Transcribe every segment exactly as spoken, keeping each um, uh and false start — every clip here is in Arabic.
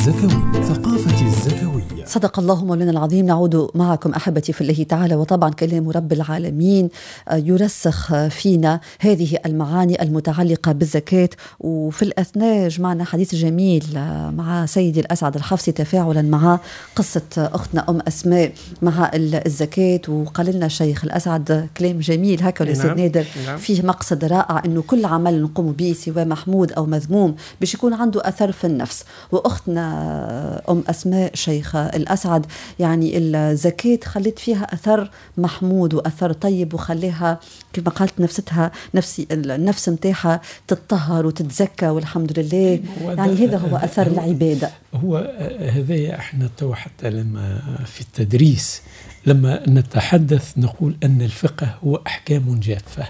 الزكوية. ثقافة الزكوية. صدق الله مولانا العظيم. نعود معكم أحبتي في الله تعالى، وطبعا كلام رب العالمين يرسخ فينا هذه المعاني المتعلقة بالزكاة. وفي الأثناء جمعنا حديث جميل مع سيدي الأسعد الحفصي تفاعلا مع قصة أختنا أم أسماء مع الزكاة، وقال لنا الشيخ الأسعد كلام جميل هكا لسيد نعم. نادر نعم. فيه مقصد رائع أنه كل عمل نقوم به سواء محمود أو مذموم باش يكون عنده أثر في النفس. وأختنا أم أسماء شيخ الأسعد يعني الزكاة خلت فيها أثر محمود وأثر طيب، وخليها كما قالت نفستها نفسي النفس متاحة تتطهر وتتزكى والحمد لله. يعني هذا هو أثر هو العبادة. هو هذا احنا تو حتى لما في التدريس لما نتحدث نقول أن الفقه هو أحكام جافة،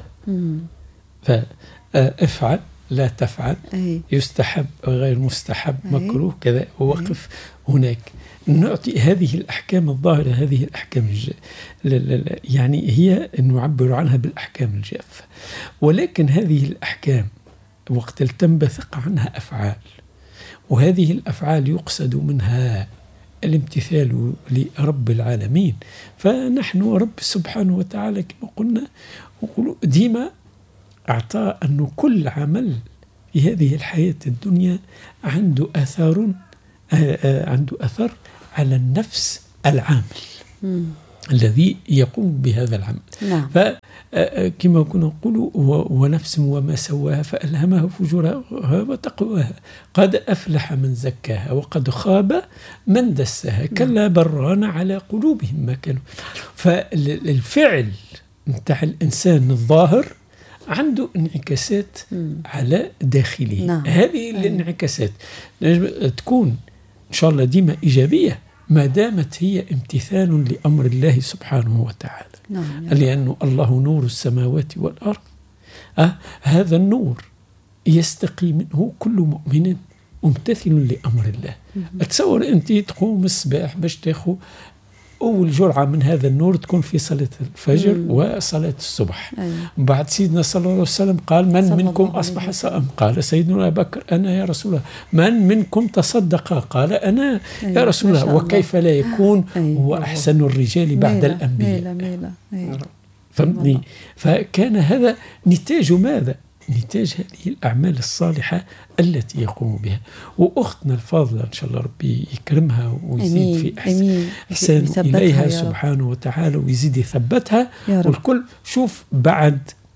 فافعل لا تفعل، أي. يستحب غير مستحب، أي. مكروه كذا، ووقف أي. هناك نعطي هذه الأحكام الظاهرة، هذه الأحكام الج... لا لا لا يعني هي نعبر عنها بالأحكام الجافة، ولكن هذه الأحكام وقت تنبثق عنها أفعال، وهذه الأفعال يقصد منها الامتثال لرب العالمين. فنحن رب سبحانه وتعالى كما قلنا وقلوا ديما أعطى أنه كل عمل في هذه الحياة الدنيا عنده أثر عنده أثر على النفس العامل مم. الذي يقوم بهذا العمل. نعم. فكما كنا نقول ونفس وما سواها فألهمها فجورها وتقواها قد أفلح من زكاها وقد خاب من دسها كلا بران على قلوبهم ما كانوا. فالفعل متاع الإنسان الظاهر عنده انعكاسات مم. على داخله. نعم. هذه الانعكاسات تكون إن شاء الله ديما إيجابية ما دامت هي امتثال لأمر الله سبحانه وتعالى. نعم. لأنه الله نور السماوات والأرض. أه هذا النور يستقي منه كل مؤمن ممتثل لأمر الله. مم. أتصور أنت تقوم الصباح باش تاخذ أول جرعة من هذا النور تكون في صلاة الفجر مم. وصلاة الصبح. أيوة. بعد سيدنا صلى الله عليه وسلم قال من منكم أصبح صائم؟ قال سيدنا أبو بكر أنا يا رسول الله. من منكم تصدق؟ قال أنا. أيوة. يا رسول الله وكيف لا يكون أيوة. هو أحسن الرجال بعد ميلة. الأنبياء. ميلة ميلة. أيوة. فهمتني؟ فكان هذا نتاج ماذا؟ نتاج هذه الأعمال الصالحة التي يقوم بها. وأختنا الفاضلة إن شاء الله ربي يكرمها ويزيد في أحسن, أحسن إليها سبحانه وتعالى ويزيد يثبتها. والكل شوف بعد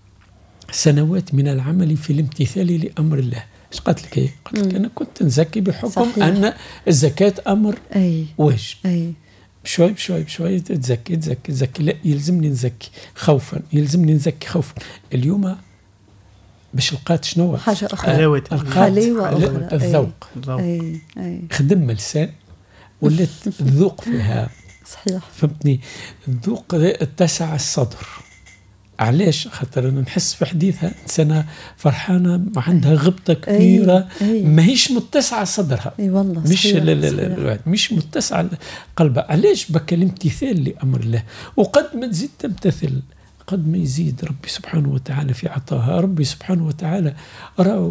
سنوات من العمل في الامتثال لأمر الله إيش قالت لك؟ إيه؟ قالت لك أنا كنت نزكي بحكم صحيح. أن الزكاة أمر أي. واجب أي. بشوي بشوي بشوي تزكي تزكي تزكي لا يلزمني نزكي خوفا يلزمني نزكي خوفا. اليوم باش لقات شنو حاجة أخرى حلاوة الذوق. أي. أي. خدم لسان ولات الذوق فيها صحيح. فهمتني؟ الذوق اتسع الصدر. علاش؟ خاطر انا نحس في حديثها انسانه فرحانه عندها غبطه كبيره أي. أي. ماهيش متسعه صدرها. اي والله مش لا لا لا مش متسعه قلبها. علاش؟ بك الامتثال لامر الله. وقد ما تزيد تمتثل قد ما يزيد ربي سبحانه وتعالى في عطاها. ربي سبحانه وتعالى رأوا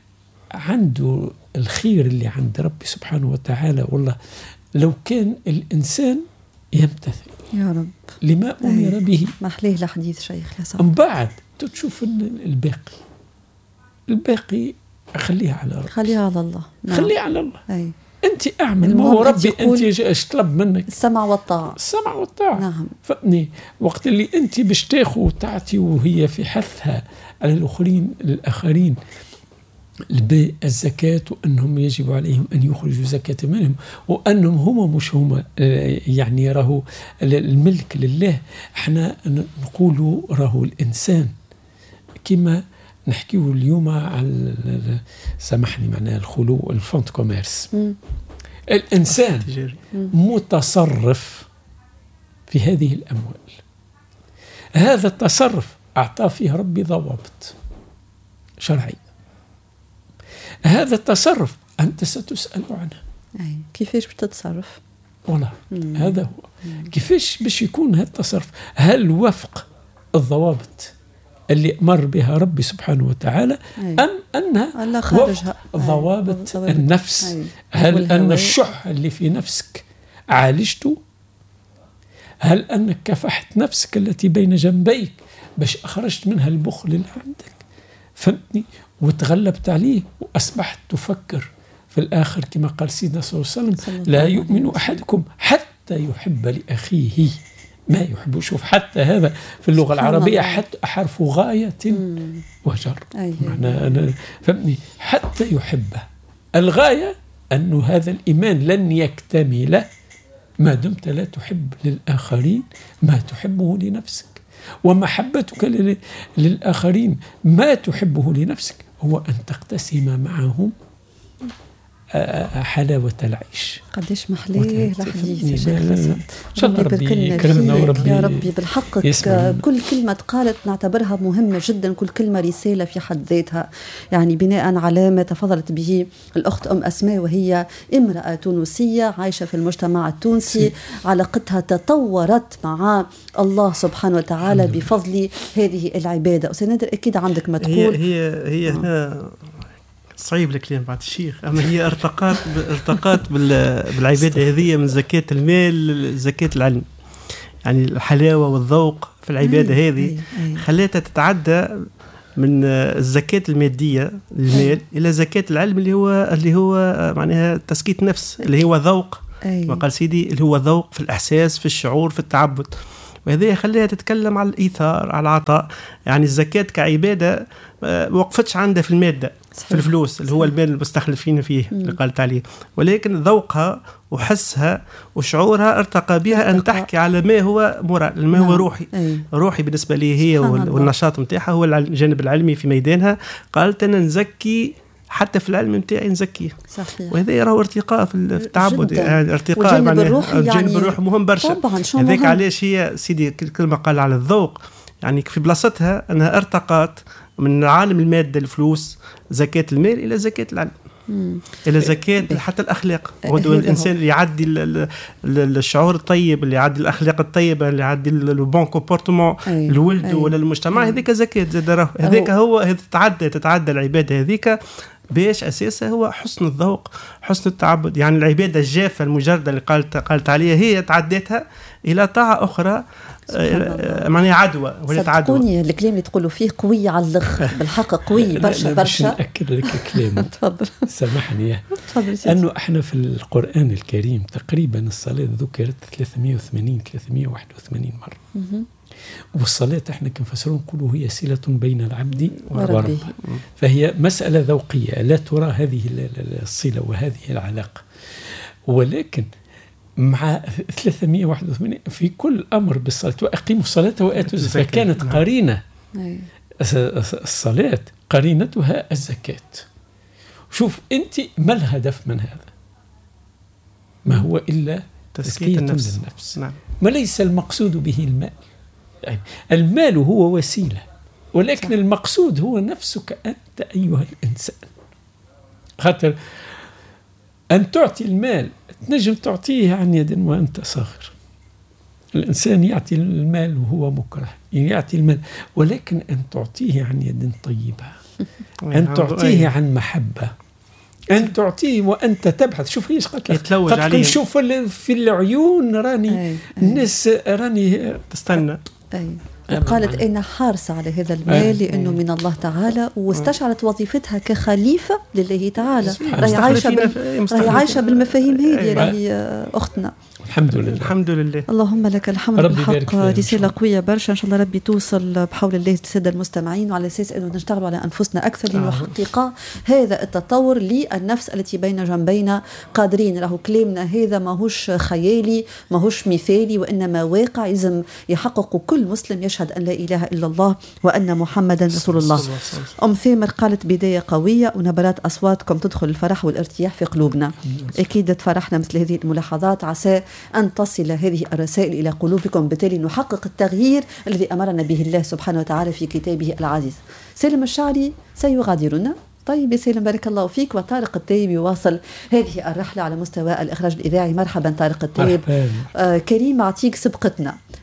عنده الخير اللي عند ربي سبحانه وتعالى. والله لو كان الإنسان يمتثل يا رب لما أمر به محليه لحديث شيخ يا من بعد تشوف الباقي الباقي خليها على ربي خليها على الله. نعم. خليها على الله. أي. أنت أعمل ما هو ربي أنت ايش طلب منك؟ السمع والطاعة. السمع والطاعة. نعم. فأني وقت اللي أنت باش تاخذ وتعطي وهي في حثها على الآخرين الآخرين بالزكاة وأنهم يجب عليهم أن يخرجوا زكاة منهم وأنهم هم مش هم يعني راهو الملك لله. احنا نقولوا راهو الإنسان كما نحكيه اليوم على سامحني معناها الخلو الفونت كوميرس. الإنسان متصرف في هذه الأموال. هذا التصرف أعطاه فيه ربي ضوابط شرعية. هذا التصرف أنت ستسأل عنه. أي. كيفاش بتتصرف؟ والله هذا هو. مم. كيفاش باش يكون هذا التصرف؟ هل وفق الضوابط اللي أمر بها ربي سبحانه وتعالى أي. أم أنها خارجها ضوابط أي. النفس أي. هل أن الشح اللي في نفسك عالجته؟ هل أنك كفحت نفسك التي بين جنبيك باش أخرجت منها البخل اللي عندك، فهمتني، وتغلبت عليه وأصبحت تفكر في الآخر كما قال سيدنا صلى الله عليه وسلم لا يؤمن أحدكم حتى يحب لأخيه ما يحب. شوف حتى هذا في اللغة العربية حتى حرف غاية وجر معنى أنا فهمني حتى يحبه. الغاية أنه هذا الإيمان لن يكتمل ما دمت لا تحب للآخرين ما تحبه لنفسك، ومحبتك للآخرين ما تحبه لنفسك هو أن تقتسم معهم حلاوة العيش. قديش محليه الحديث إن شاء الله ربي يكرمنا وربي يا ربي بالحق. كل كلمة قالت نعتبرها مهمة جدا، كل كلمة رسالة في حد ذاتها، يعني بناء على ما تفضلت به الأخت أم أسماء، وهي امرأة تونسية عايشة في المجتمع التونسي، علاقتها تطورت مع الله سبحانه وتعالى بفضل هذه العبادة. أستاذ نادر أكيد عندك ما تقول. هي هي, هي آه. صعيب الكلام بعد الشيخ، أما هي ارتقات ارتقات بالعبادة هذه من زكاة المال لزكاة العلم، يعني الحلاوة والذوق في العبادة أي هذه أي أي. خلاتها تتعدى من الزكاة المادية للمال إلى زكاة العلم اللي هو اللي هو معناها تزكية نفس اللي هو ذوق ما قال سيدي اللي هو ذوق في الإحساس في الشعور في التعبد، وهذا خليها تتكلم على الإيثار على العطاء. يعني الزكاة كعبادة ما وقفتش عندها في المادة صحيح. في الفلوس اللي هو المال المستخلفين فيه مم. اللي قالت عليه، ولكن ذوقها وحسها وشعورها ارتقى بها أن تحكي على ما هو مراد ما هو روحي أي. روحي بالنسبة لي هي والنشاط متاعها هو الجانب العلمي في ميدانها. قالت أنا نزكي حتى في العلم متاعي نزكيه صحيح. وهذا يراه ارتقاء في التعبد يعني ارتقاء الجانب الروحي الجانب يعني الروحي مهم برشا. هذاك علاش هي سيدي كلمة قال على الذوق يعني في بلاصتها أنها ارتقت من عالم المادة الفلوس زكاة المال إلى زكاة العلم مم. إلى زكاة حتى الأخلاق. هو الإنسان اللي يعدي الشعور الطيب اللي يعدي الأخلاق الطيبة اللي يعدي البون كومبورتمون الولد ولا المجتمع هذيك زكاة زاد هذيك هو تتعدى تتعدى العبادة هذيك باش أساسها هو حسن الذوق حسن التعبد. يعني العبادة الجافة المجردة اللي قالت قالت عليها هي تعديتها إلى طاعة أخرى معناها عدوى ولا تعدوى. صدقوني الكلام اللي تقولوا فيه قوي على الأخ بالحق قوي برشا برشا. نأكد لك كلام تفضل سامحني أنه إحنا في القرآن الكريم تقريبا الصلاة ذكرت ثلاثمائة وثمانين ثلاثمائة وواحد وثمانين مرة م- والصلاة احنا كنفسرون نقولوا هي صلة بين العبد وربه، فهي مسألة ذوقية لا ترى هذه الصلة وهذه العلاقة، ولكن مع ثلاثمائة وواحد وثمانين في كل أمر بالصلاة وأقيموا الصلاة وآتوا الزكاة كانت قرينة الصلاة قرينتها الزكاة. شوف أنت ما الهدف من هذا؟ ما هو إلا تزكية النفس, النفس. نعم. ما ليس المقصود به المال، يعني المال هو وسيلة ولكن المقصود هو نفسك أنت أيها الإنسان. خاطر أن تعطي المال تنجم تعطيه عن يد وأنت صغير، الإنسان يعطي المال وهو مكره يعطي المال، ولكن أن تعطيه عن يد طيبة أن تعطيه عن محبة أن تعطيه وأنت تبحث. شوف ليش قلت لك قد نشوف في العيون راني الناس راني تستنى أي. وقالت إن حارسة على هذا المال لأنه من الله تعالى، واستشعرت وظيفتها كخليفة لله تعالى. راهي عايشة بال... عايشة بالمفاهيم هذه راهي أختنا. الحمد لله الحمد لله اللهم لك الحمد. بالحق رسالة قوية برشا، إن شاء الله ربي توصل بحول الله للسادة المستمعين، وعلى أساس أنه نشتغل على أنفسنا أكثر لنحقق هذا التطور للنفس التي بين جنبينا قادرين. راهو كلامنا هذا ماهوش خيالي ماهوش مثالي وإنما واقع لازم يحقق كل مسلم يشهد أن لا إله إلا الله وأن محمدا رسول الله. أم ثامر قالت بداية قوية ونبرات أصواتكم تدخل الفرح والارتياح في قلوبنا. أكيد تفرحنا مثل هذه الملاحظات، عسى أن تصل هذه الرسائل إلى قلوبكم بالتالي نحقق التغيير الذي أمرنا به الله سبحانه وتعالى في كتابه العزيز. سالم الشعري سيغادرنا. طيب يا سالم بارك الله فيك. وطارق الطيب يواصل هذه الرحلة على مستوى الإخراج الإذاعي. مرحبا طارق الطيب. آه كريم أعطيك سبقتنا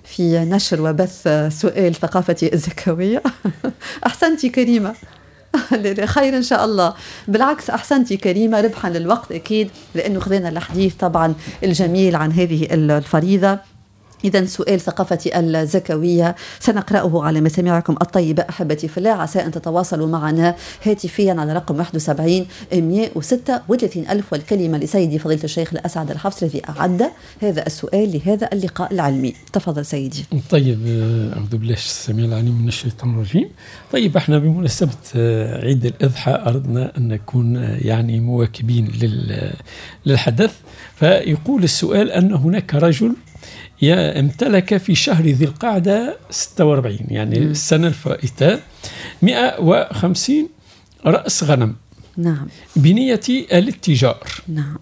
في نشر وبث سؤال ثقافتي الزكوية. أحسنتي كريمة. خير إن شاء الله. بالعكس أحسنتي كريمة، ربحا للوقت أكيد، لأنه خذينا الحديث طبعا الجميل عن هذه الفريضة. إذن سؤال ثقافتي الزكوية سنقرأه على مسامعكم الطيبة أحبتي في الله. عسى أن تتواصلوا معنا هاتفيا على رقم واحد وسبعين مئة وستة وثلاثين ألف، والكلمة لسيدي فضيلة الشيخ الأسعد الحفص الذي أعد هذا السؤال لهذا اللقاء العلمي. تفضل سيدي. طيب، أعوذ بالله السميع العليم من الشيطان الرجيم. طيب، احنا بمناسبة عيد الأضحى أردنا أن نكون يعني مواكبين للحدث. فيقول السؤال أن هناك رجل امتلك في شهر ذي القعدة ستة وأربعين، يعني م. السنة الفائتة مئة وخمسين رأس غنم. نعم. بنية الاتجار. نعم.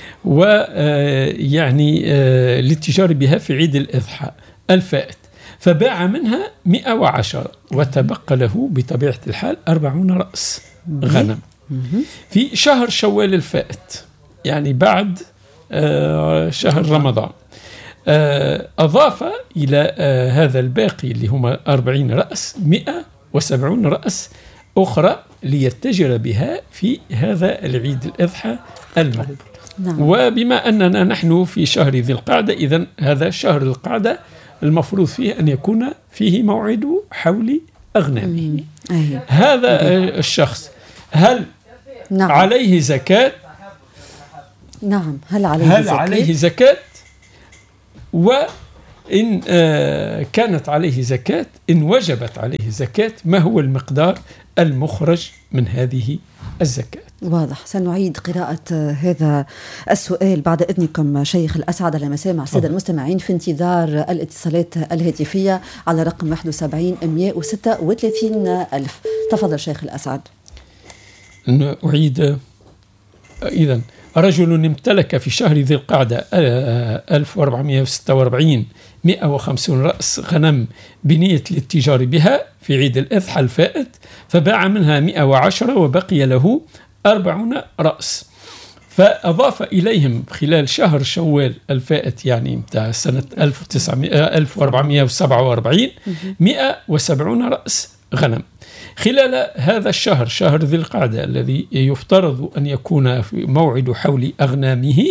ويعني الاتجار بها في عيد الأضحى الفائت، فباع منها مئة وعشرة وتبقى له بطبيعة الحال أربعون رأس غنم في شهر شوال الفائت، يعني بعد شهر رمضان. أضاف إلى هذا الباقي اللي هم أربعين رأس مئة وسبعين رأس أخرى ليتجر بها في هذا العيد الأضحى المقبل. نعم. وبما أننا نحن في شهر ذي القعدة، إذن هذا شهر القعدة المفروض فيه أن يكون فيه موعد حول أغنامه. أيه. هذا أيه. الشخص هل نعم. عليه زكاة؟ نعم. هل عليه هل زكاة؟ عليه زكاة؟ وإن آه كانت عليه زكاة، إن وجبت عليه زكاة، ما هو المقدار المخرج من هذه الزكاة؟ واضح. سنعيد قراءة هذا السؤال بعد إذنكم شيخ الأسعد على مسامع السادة المستمعين في انتظار الاتصالات الهاتفية على رقم واحد وسبعين مئة وستة وثلاثين ألف. تفضل شيخ الأسعد. أعيد. إذن رجل امتلك في شهر ذي القعدة ألف وأربعمئة وستة وأربعين مئة وخمسين رأس غنم بنية الاتجار بها في عيد الأضحى الفائت، فباع منها مئة وعشرة وبقي له أربعون رأس، فأضاف إليهم خلال شهر شوال الفائت، يعني متاع سنة ألف وأربعمئة وسبعة وأربعين مئة وسبعين رأس غنم. خلال هذا الشهر، شهر ذي القعدة الذي يفترض أن يكون في موعد حول أغنامه،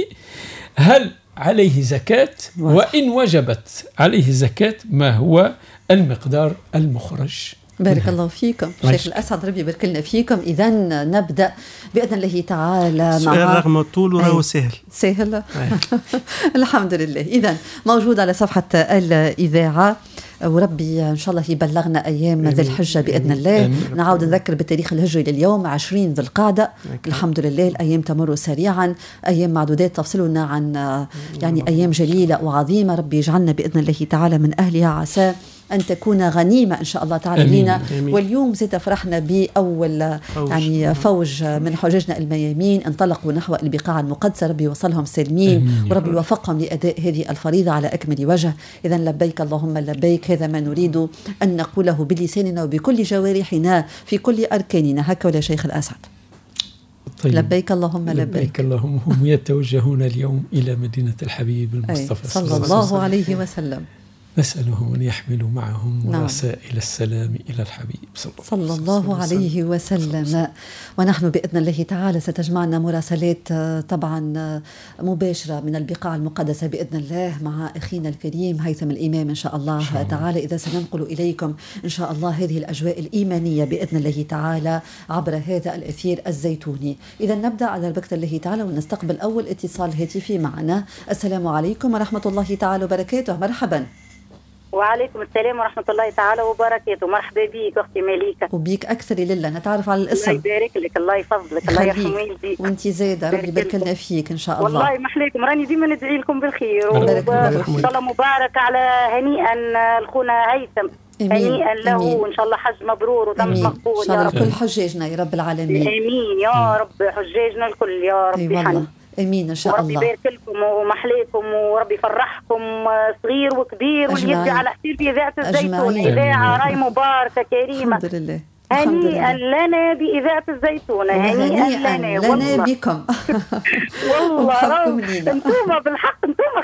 هل عليه زكاة؟ وإن وجبت عليه زكاة، ما هو المقدار المخرج؟ بارك الله فيكم شيخ الأسعد، ربي يبارك لنا فيكم. إذا نبدأ بإذن الله تعالى مع رغم طوله راهو سهل سهل. الحمد لله. إذا موجود على صفحة الإذاعة، وربي إن شاء الله يبلغنا أيام ذي الحجة بإذن الله. أمين. نعود نذكر بالتاريخ الهجري لليوم عشرين ذي القعدة. الحمد لله الأيام تمر سريعا، أيام معدودات تفصلنا عن يعني أيام جليلة وعظيمة. ربي يجعلنا بإذن الله تعالى من أهلها، عسى أن تكون غنيمة إن شاء الله تعالى لنا. واليوم زيت فرحنا بأول فوج. يعني فوج من حجاجنا الميامين انطلقوا نحو البقاع المقدسة، ربي يوصلهم سالمين وربي يوفقهم لأداء هذه الفريضة على أكمل وجه. إذن لبيك اللهم لبيك، هذا ما نريد أن نقوله بلساننا وبكل جوارحنا في كل أركاننا. هكا ولا شيخ الأسعد؟ طيب. لبيك اللهم لبيك. لبيك اللهم. هم يتوجهون اليوم إلى مدينة الحبيب المصطفى صلى الله عليه وسلم. نسألهم أن يحملوا معهم رسائل السلام إلى الحبيب صلى, صلى الله عليه وسلم. ونحن بإذن الله تعالى ستجمعنا مراسلات طبعا مباشرة من البقاع المقدسة بإذن الله مع أخينا الكريم هيثم الإمام إن شاء الله, شاء الله تعالى. إذا سننقل إليكم إن شاء الله هذه الأجواء الإيمانية بإذن الله تعالى عبر هذا الأثير الزيتوني. إذا نبدأ على بركة الله تعالى ونستقبل أول اتصال هاتفي معنا. السلام عليكم ورحمة الله تعالى وبركاته. مرحبا. وعليكم السلام ورحمة الله تعالى وبركاته. مرحبا بيك أختي مليكة. وبيك أكثر لله. نتعرف على الاسم. الله يبارك لك، الله يفضلك، الله يرحم والديك. وانت زادة ربي يبارك لنا فيك إن شاء الله. والله محليكم، راني ديما ندعي لكم بالخير وإن شاء الله مبارك على هنيئا لخونا هيثم. هنيئا له وإن شاء الله حج مبرور وتم مقبول يا رب. كل حجاجنا يا رب العالمين. آمين يا رب، حجاجنا الكل يا رب يحن. امين ان شاء الله. وربي يبارك لكم ومحليكم وربي يفرحكم صغير وكبير واللي يدعي على حسير في اذاعه الزيتون. اذاعه راي مباركه كريمه. الحمد لله. هنيئا لنا بإذاعة الزيتون. هنيئا لنا لنا بكم. والله انتم بالحق انتم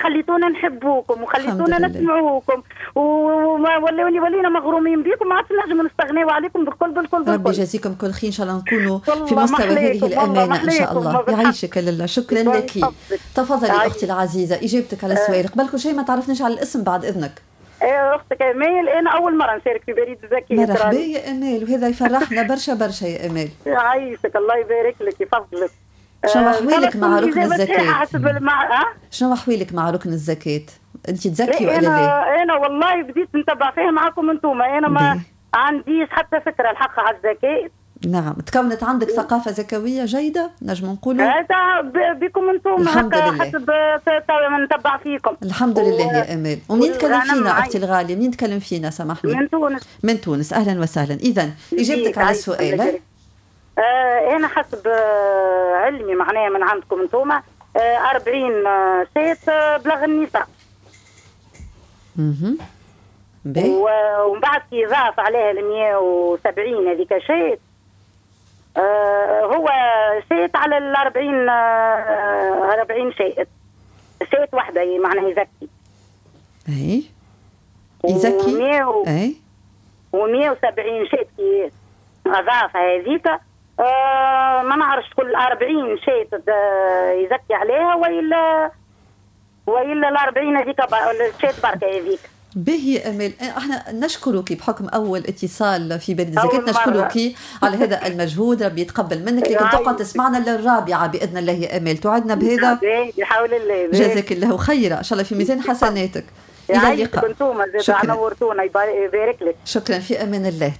خليتونا نحبوكم وخليتونا نسمعوكم وولينا ولينا مغرومين بكم، ما عادش نجم نستغنيو عليكم بالكل بالكل بالكل. ربي يجازيكم كل خير، ان شاء الله نكونوا في مستوى هذه الامانه ان شاء الله. يعيشك لله. شكرا لك. تفضلي اختي العزيزه اجابتك على السؤال. قبل كل شيء ما تعرفنيش على الاسم بعد اذنك. ايه اختك امال، انا اول مره نشارك في بريد الزكيه. مرحبا يا امال، وهذا يفرحنا برشا برشا يا امال. يعيشك الله يبارك لك يفضلك. شنو احوالك مع ركن الزكاه؟ شنو احوالك مع ركن الزكاه؟ انت تزكي ولا لا؟ انا والله بديت نتبع فيه معكم انتم، انا ما عنديش حتى فكره الحق على الزكاه. نعم، تكونت عندك ثقافه زكويه جيده نجم نقولوا؟ هذا بكم انتم هكا حسب نتبع فيكم. الحمد لله يا امال. ومنين تكلم فينا اختي الغاليه؟ منين تكلم فينا سامحني؟ من تونس. من تونس، اهلا وسهلا. اذا اجابتك على السؤال. آه انا حسب آه علمي معناها من عندكم انتم آه أربعين آه شات آه بلغ النساء. اها ومن بعد كي ضاف عليها ال مئة وسبعين هذيك شات آه هو شات على ال أربعين آه أربعين شات شات واحده معناها يزكي. اي يزكي اي و100 وسبعين شات كي اضاف هذيك آه ما نعرفش كل أربعين شيء يزكي عليها وإلا وإلا الأربعين هذيك الشيء بركة هذيك. به أمل، احنا نشكرك بحكم أول اتصال في بريد الزكاة، نشكرك على هذا المجهود، ربي يتقبل منك. لكن تقعد تسمعنا للرابعة بإذن الله يا أمل، توعدنا بهذا بحول الله. جزاك الله خيرا، إن شاء الله في ميزان حسناتك. إلى اللقاء. شكرا. يبارك لك. شكرا، في أمان الله.